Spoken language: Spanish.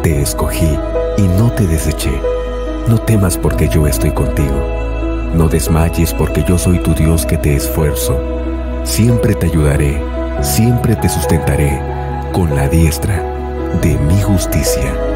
Te escogí y no te deseché. No temas porque yo estoy contigo. No desmayes porque yo soy tu Dios que te esfuerzo. Siempre te ayudaré, siempre te sustentaré con la diestra de mi justicia.